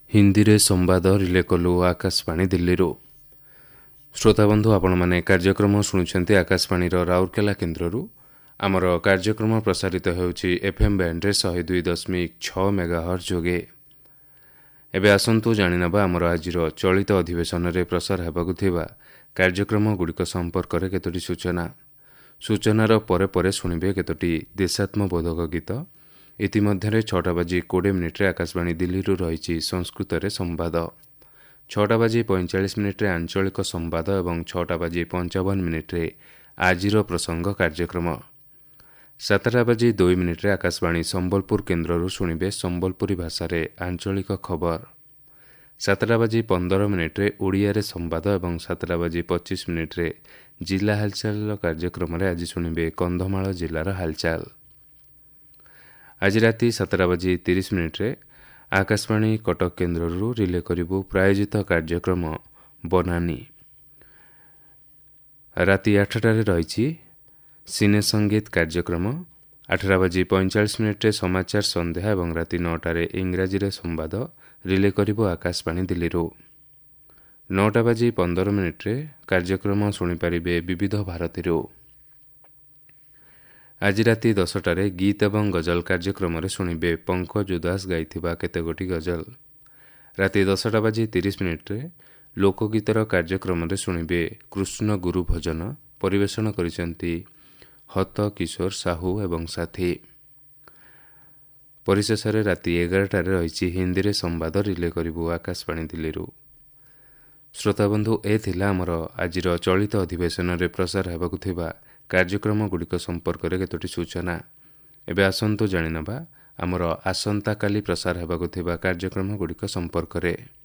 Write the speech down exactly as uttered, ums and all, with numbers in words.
ହିନ୍ଦୀରେ ସମ୍ବାଦ ରିଲେ କଲୁ ଆକାଶବାଣୀ ଦିଲ୍ଲୀରୁ। ଶ୍ରୋତାବନ୍ଧୁ, ଆପଣମାନେ କାର୍ଯ୍ୟକ୍ରମ ଶୁଣୁଛନ୍ତି ଆକାଶବାଣୀର ରାଉରକେଲା କେନ୍ଦ୍ରରୁ। ଆମର କାର୍ଯ୍ୟକ୍ରମ ପ୍ରସାରିତ ହେଉଛି ଏଫ୍ଏମ୍ ବ୍ୟାଣ୍ଡରେ ଶହେ ଦୁଇ ଦଶମିକ ଛଅ ମେଗାହର୍ଟ୍ଜ ଯୋଗେ। ଏବେ ଆସନ୍ତୁ ଜାଣିନେବା ଆମର ଆଜିର ଚଳିତ ଅଧିବେଶନରେ ପ୍ରସାର ହେବାକୁ ଥିବା କାର୍ଯ୍ୟକ୍ରମଗୁଡ଼ିକ ସମ୍ପର୍କରେ କେତୋଟି ସୂଚନା। ସୂଚନାର ପରେ ପରେ ଶୁଣିବେ କେତୋଟି ଦେଶାତ୍ମବୋଧକ ଗୀତ। ଇତିମଧ୍ୟରେ ଛଅଟା ବାଜି କୋଡ଼ିଏ ମିନିଟ୍ରେ ଆକାଶବାଣୀ ଦିଲ୍ଲୀରୁ ରହିଛି ସଂସ୍କୃତରେ ସମ୍ବାଦ। ଛଅଟା ବାଜି ପଇଁଚାଳିଶ ମିନିଟ୍ରେ ଆଞ୍ଚଳିକ ସମ୍ବାଦ ଏବଂ ଛଅଟା ବାଜି ପଞ୍ଚାବନ ମିନିଟ୍ରେ ଆଜିର ପ୍ରସଙ୍ଗ କାର୍ଯ୍ୟକ୍ରମ। ସାତଟା ବାଜି ଦୁଇ ମିନିଟ୍ରେ ଆକାଶବାଣୀ ସମ୍ବଲପୁର କେନ୍ଦ୍ରରୁ ଶୁଣିବେ ସମ୍ବଲପୁରୀ ଭାଷାରେ ଆଞ୍ଚଳିକ ଖବର। ସାତଟା ବାଜି ପନ୍ଦର ମିନିଟ୍ରେ ଓଡ଼ିଆରେ ସମ୍ବାଦ ଏବଂ ସାତଟା ବାଜି ପଚିଶ ମିନିଟ୍ରେ ଜିଲ୍ଲା ହାଲଚାଲ କାର୍ଯ୍ୟକ୍ରମରେ ଆଜି ଶୁଣିବେ କନ୍ଧମାଳ ଜିଲ୍ଲାର ହାଲଚାଲ। ଆଜି ରାତି ସାତଟା ବାଜି ତିରିଶ ମିନିଟ୍ରେ ଆକାଶବାଣୀ କଟକ କେନ୍ଦ୍ରରୁ ରିଲେ କରିବୁ ପ୍ରାୟୋଜିତ କାର୍ଯ୍ୟକ୍ରମ ବନାନୀ। ରାତି ଆଠଟାରେ ରହିଛି ସିନେ ସଙ୍ଗୀତ କାର୍ଯ୍ୟକ୍ରମ। ଆଠଟା ବାଜି ପଇଁଚାଳିଶ ମିନିଟ୍ରେ ସମାଚାର ସନ୍ଧ୍ୟା ଏବଂ ରାତି ନଅଟାରେ ଇଂରାଜୀରେ ସମ୍ବାଦ ରିଲେ କରିବୁ ଆକାଶବାଣୀ ଦିଲ୍ଲୀରୁ। ନଅଟା ବାଜି ପନ୍ଦର ମିନିଟ୍ରେ କାର୍ଯ୍ୟକ୍ରମ ଶୁଣିପାରିବେ ବିବିଧ ଭାରତୀରୁ। ଆଜି ରାତି ଦଶଟାରେ ଗୀତ ଏବଂ ଗଜଲ କାର୍ଯ୍ୟକ୍ରମରେ ଶୁଣିବେ ପଙ୍କଜ ଉଦାସ ଗାଇଥିବା କେତେଗୋଟି ଗଜଲ। ରାତି ଦଶଟା ବାଜି ତିରିଶ ମିନିଟ୍ରେ ଲୋକଗୀତର କାର୍ଯ୍ୟକ୍ରମରେ ଶୁଣିବେ କୃଷ୍ଣ ଗୁରୁ ଭଜନ। ପରିବେଷଣ କରିଛନ୍ତି ହତ କିଶୋର ସାହୁ ଏବଂ ସାଥୀ। ପରିଶେଷରେ ରାତି ଏଗାରଟାରେ ରହିଛି ହିନ୍ଦୀରେ ସମ୍ବାଦ ରିଲେ କରିବୁ ଆକାଶବାଣୀ ଦିଲ୍ଲୀରୁ। ଶ୍ରୋତାବନ୍ଧୁ, ଏ ଥିଲା ଆମର ଆଜିର ଚଳିତ ଅଧିବେଶନରେ ପ୍ରସାର ହେବାକୁ ଥିବା କାର୍ଯ୍ୟକ୍ରମଗୁଡ଼ିକ ସମ୍ପର୍କରେ କେତୋଟି ସୂଚନା। ଏବେ ଆସନ୍ତୁ ଜାଣିନେବା ଆମର ଆସନ୍ତାକାଲି ପ୍ରସାର ହେବାକୁ ଥିବା କାର୍ଯ୍ୟକ୍ରମଗୁଡ଼ିକ ସମ୍ପର୍କରେ।